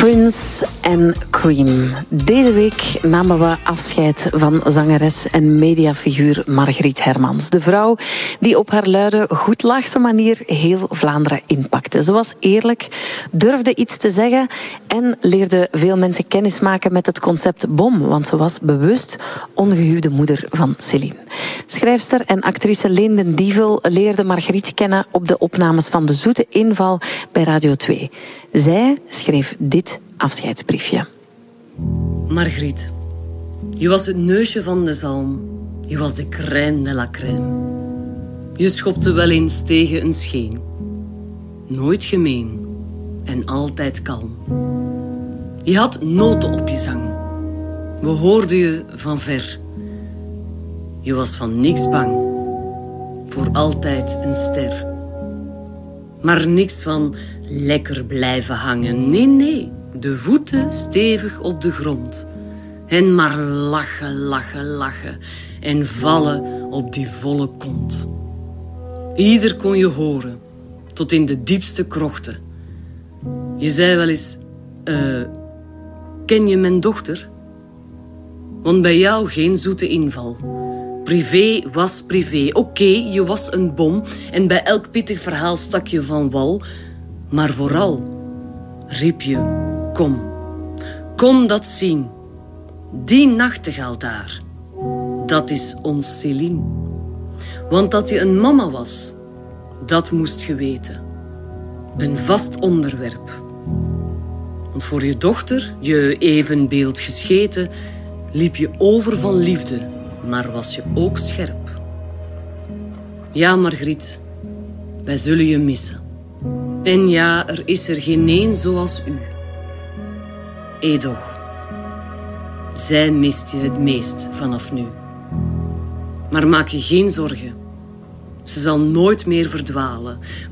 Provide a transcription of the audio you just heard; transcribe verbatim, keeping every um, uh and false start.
Prince en Cream. Deze week namen we afscheid van zangeres en mediafiguur Margriet Hermans. De vrouw die op haar luide, goedlaagse manier heel Vlaanderen inpakte. Ze was eerlijk, durfde iets te zeggen en leerde veel mensen kennis maken met het concept bom, want ze was bewust ongehuwde moeder van Céline. Schrijfster en actrice Leen den Dievel leerde Margriet kennen op de opnames van De Zoete Inval bij Radio twee. Zij schreef dit afscheidsbriefje. Margriet, je was het neusje van de zalm. Je was de crème de la crème. Je schopte wel eens tegen een scheen. Nooit gemeen en altijd kalm. Je had noten op je zang. We hoorden je van ver. Je was van niks bang. Voor altijd een ster. Maar niks van lekker blijven hangen. Nee, nee. De voeten stevig op de grond. En maar lachen, lachen, lachen. En vallen op die volle kont. Ieder kon je horen. Tot in de diepste krochten. Je zei wel eens... Uh, ken je mijn dochter? Want bij jou geen zoete inval. Privé was privé. Oké, okay, je was een bom. En bij elk pittig verhaal stak je van wal. Maar vooral riep je... Kom, kom dat zien. Die nachtegaal daar. Dat is ons Céline. Want dat je een mama was, dat moest je weten. Een vast onderwerp. Want voor je dochter, je evenbeeld gescheten, liep je over van liefde, maar was je ook scherp. Ja, Margriet, wij zullen je missen. En ja, er is er geen één zoals u. Edoch, zij mist je het meest vanaf nu. Maar maak je geen zorgen. Ze zal nooit meer verdwalen.